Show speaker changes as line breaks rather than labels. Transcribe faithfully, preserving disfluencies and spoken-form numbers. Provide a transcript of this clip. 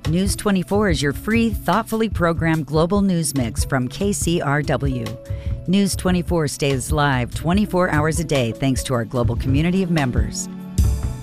News twenty-four is your free, thoughtfully programmed global news mix from K C R W. News twenty-four stays live twenty-four hours a day thanks to our global community of members.